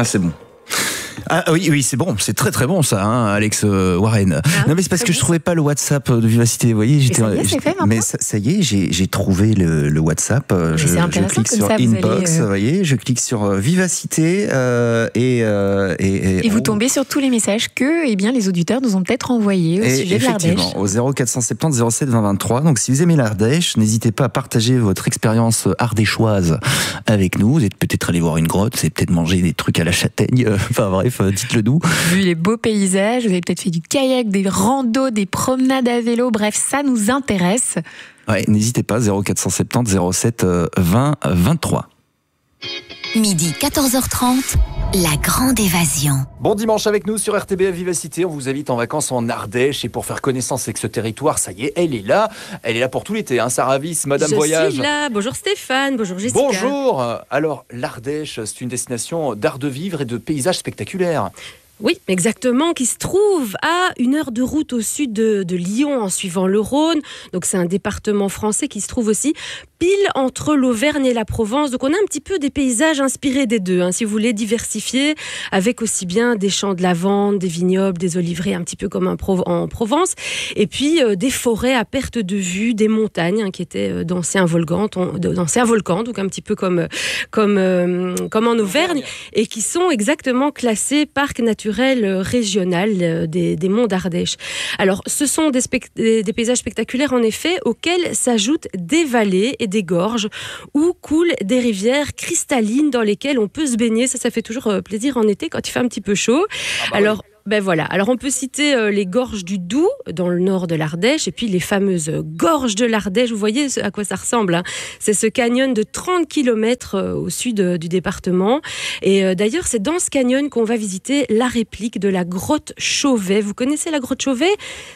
Ah, c'est bon. Ah oui, c'est bon, c'est très très bon ça, hein, Alex Warren. Non mais c'est parce que je trouvais pas le WhatsApp de Vivacité. Vous voyez, mais ça y est, j'ai trouvé le WhatsApp. Je clique sur Inbox, vous voyez, je clique sur Vivacité et vous tombez sur tous les messages que les auditeurs nous ont peut-être envoyés au sujet de l'Ardèche. Effectivement, au 0470 07 20 23. Donc si vous aimez l'Ardèche, n'hésitez pas à partager votre expérience ardéchoise avec nous. Vous êtes peut-être allé voir une grotte, vous avez peut-être mangé des trucs à la châtaigne. Enfin bref, dites-le nous. Vu les beaux paysages, vous avez peut-être fait du kayak, des randos, des promenades à vélo, bref, ça nous intéresse. Ouais, n'hésitez pas, 0470 07 20 23. Midi 14h30, la grande évasion. Bon dimanche avec nous sur RTBF Vivacité. On vous invite en vacances en Ardèche et pour faire connaissance avec ce territoire, ça y est, elle est là. Elle est là pour tout l'été, hein. Sarah Vyss, Madame Voyage. Je suis là. Bonjour Stéphane, bonjour Jessica. Bonjour. Alors, l'Ardèche, c'est une destination d'art de vivre et de paysages spectaculaires. Oui, exactement, qui se trouve à 1 heure de route au sud de Lyon en suivant le Rhône. Donc c'est un département français qui se trouve aussi pile entre l'Auvergne et la Provence. Donc on a un petit peu des paysages inspirés des deux, hein, si vous voulez diversifier, avec aussi bien des champs de lavande, des vignobles, des oliveraies, un petit peu comme en Provence, et puis des forêts à perte de vue, des montagnes, hein, qui étaient d'anciens volcans, donc un petit peu comme en Auvergne, et qui sont exactement classés parc naturel régional des monts d'Ardèche. Alors, ce sont des paysages spectaculaires, en effet, auxquels s'ajoutent des vallées et des gorges où coulent des rivières cristallines dans lesquelles on peut se baigner. Ça fait toujours plaisir en été quand il fait un petit peu chaud. Alors, voilà. Alors on peut citer les gorges du Doubs dans le nord de l'Ardèche et puis les fameuses gorges de l'Ardèche. Vous voyez à quoi ça ressemble, hein. C'est ce canyon de 30 km au sud du département. Et d'ailleurs, c'est dans ce canyon qu'on va visiter la réplique de la grotte Chauvet. Vous connaissez la grotte Chauvet ?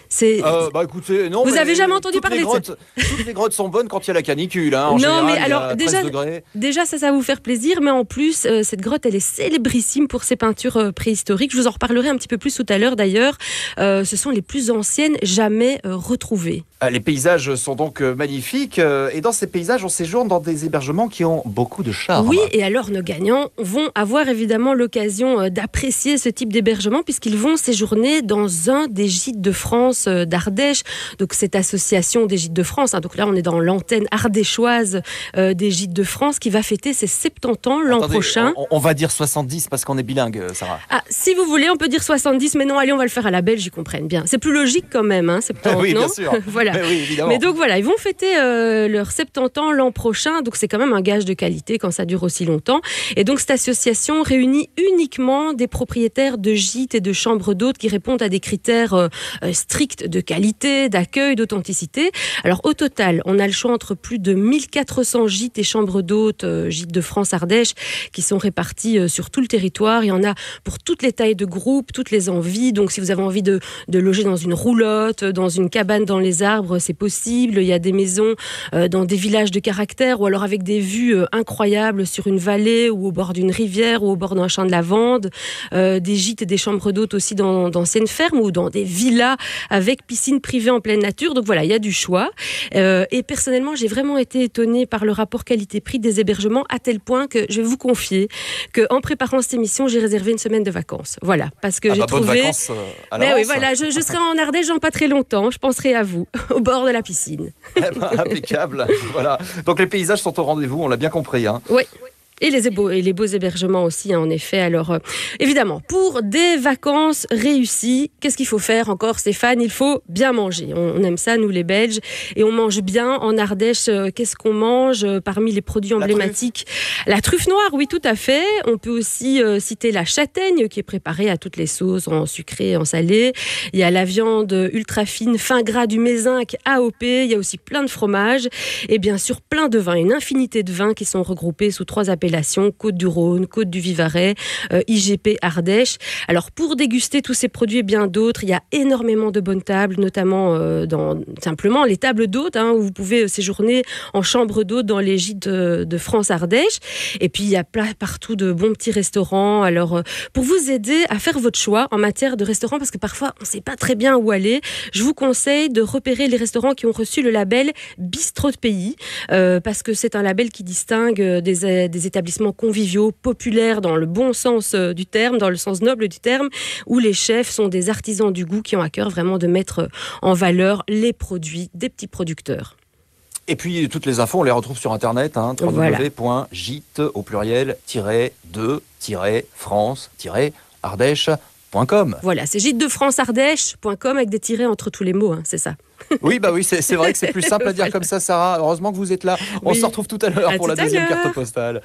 Écoutez, non. Vous avez jamais entendu parler de ça ? Toutes les grottes sont bonnes quand il y a la canicule, hein. En non, général, mais alors déjà ça va vous faire plaisir, mais en plus cette grotte, elle est célébrissime pour ses peintures préhistoriques. Je vous en reparlerai un petit peu plus tout à l'heure d'ailleurs. Ce sont les plus anciennes jamais retrouvées. Les paysages sont donc magnifiques et dans ces paysages on séjourne dans des hébergements qui ont beaucoup de charme. Oui, et alors nos gagnants vont avoir évidemment l'occasion d'apprécier ce type d'hébergement puisqu'ils vont séjourner dans un des gîtes de France d'Ardèche, donc cette association des gîtes de France, hein. Donc là on est dans l'antenne ardéchoise des gîtes de France qui va fêter ses 70 ans l'an prochain. On va dire 70 parce qu'on est bilingue, Sarah. Ah, si vous voulez on peut dire 70, mais non, allez, on va le faire à la belge, j'y comprenne bien. C'est plus logique quand même, hein, 70, oui, non ? bien sûr. Voilà. Oui, évidemment. Mais donc voilà, ils vont fêter leurs 70 ans l'an prochain, donc c'est quand même un gage de qualité quand ça dure aussi longtemps. Et donc cette association réunit uniquement des propriétaires de gîtes et de chambres d'hôtes qui répondent à des critères stricts de qualité, d'accueil, d'authenticité. Alors au total, on a le choix entre plus de 1400 gîtes et chambres d'hôtes, gîtes de France Ardèche, qui sont répartis sur tout le territoire. Il y en a pour toutes les tailles de groupe, toutes les envies. Donc si vous avez envie de loger dans une roulotte, dans une cabane dans les arbres, c'est possible. Il y a des maisons dans des villages de caractère ou alors avec des vues incroyables sur une vallée ou au bord d'une rivière ou au bord d'un champ de lavande. Des gîtes et des chambres d'hôtes aussi dans d'anciennes fermes ou dans des villas avec piscine privée en pleine nature. Donc voilà, il y a du choix. Et personnellement, j'ai vraiment été étonnée par le rapport qualité-prix des hébergements à tel point que je vais vous confier qu'en préparant cette émission, j'ai réservé une semaine de vacances. Voilà, parce que j'ai trouvé... Bonnes vacances à l'avance. Mais oui, voilà, je serai en Ardèche dans pas très longtemps. Je penserai à vous, au bord de la piscine. Impeccable. Voilà. Donc les paysages sont au rendez-vous, on l'a bien compris, hein. Oui. Et les beaux hébergements aussi, hein, en effet. Alors, évidemment, pour des vacances réussies, qu'est-ce qu'il faut faire encore, Stéphane ? Il faut bien manger. On aime ça, nous les Belges. Et on mange bien en Ardèche. Qu'est-ce qu'on mange parmi les produits emblématiques ? La truffe noire, oui, tout à fait. On peut aussi citer la châtaigne, qui est préparée à toutes les sauces, en sucré, en salé. Il y a la viande ultra fine, fin gras du Mézinc, AOP. Il y a aussi plein de fromages. Et bien sûr, plein de vins. Une infinité de vins qui sont regroupés sous 3 appellations. Côte-du-Rhône, Côte-du-Vivarais, IGP Ardèche. Alors pour déguster tous ces produits et bien d'autres, il y a énormément de bonnes tables, notamment dans simplement les tables d'hôtes, hein, où vous pouvez séjourner en chambre d'hôtes dans les gîtes de France Ardèche. Et puis il y a partout de bons petits restaurants. Alors pour vous aider à faire votre choix en matière de restaurants, parce que parfois on ne sait pas très bien où aller, je vous conseille de repérer les restaurants qui ont reçu le label Bistrot de Pays, parce que c'est un label qui distingue des établissements établissements conviviaux, populaires dans le bon sens du terme, dans le sens noble du terme, où les chefs sont des artisans du goût qui ont à cœur vraiment de mettre en valeur les produits des petits producteurs. Et puis, toutes les infos, on les retrouve sur Internet, www.gîte, au pluriel, -de-france-ardèche.com. Voilà, c'est gîte-de-france-ardèche.com avec des tirets entre tous les mots, c'est ça. Oui, c'est vrai que c'est plus simple à dire comme ça, Sarah. Heureusement que vous êtes là. On se retrouve tout à l'heure pour la deuxième carte postale.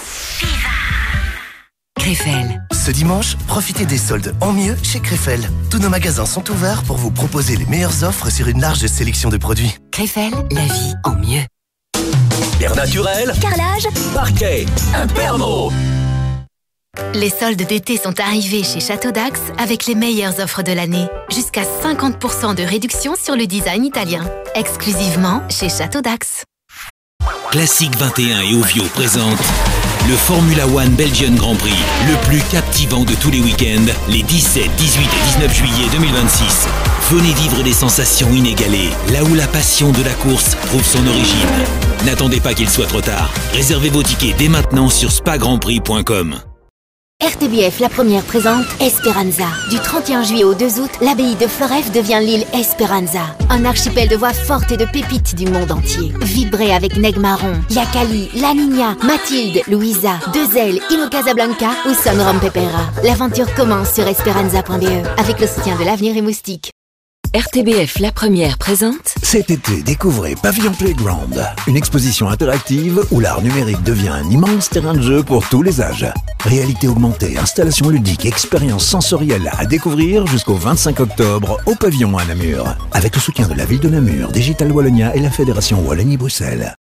Krefel. Ce dimanche, profitez des soldes en mieux chez Krefel. Tous nos magasins sont ouverts pour vous proposer les meilleures offres sur une large sélection de produits. Krefel, la vie en mieux. Air naturel, carrelage, parquet, Impermo. Les soldes d'été sont arrivés chez Château d'Ax avec les meilleures offres de l'année. Jusqu'à 50% de réduction sur le design italien. Exclusivement chez Château d'Ax. Classique 21 et Ovio présente le Formula One Belgian Grand Prix, le plus captivant de tous les week-ends, les 17, 18 et 19 juillet 2026. Venez vivre des sensations inégalées, là où la passion de la course trouve son origine. N'attendez pas qu'il soit trop tard. Réservez vos tickets dès maintenant sur spagrandprix.com. RTBF La Première présente Esperanza. Du 31 juillet au 2 août, l'abbaye de Floreffe devient l'île Esperanza. Un archipel de voix fortes et de pépites du monde entier. Vibrez avec Neg Marron, Yakali, La Niña, Mathilde, Louisa, Deux-Ailes, Ino Casablanca ou Son Rom Pepera. L'aventure commence sur esperanza.be avec le soutien de l'Avenir et Moustique. RTBF La Première présente. Cet été, découvrez Pavillon Playground, une exposition interactive où l'art numérique devient un immense terrain de jeu pour tous les âges. Réalité augmentée, installations ludiques, expériences sensorielles à découvrir jusqu'au 25 octobre au Pavillon à Namur. Avec le soutien de la ville de Namur, Digital Wallonia et la Fédération Wallonie-Bruxelles.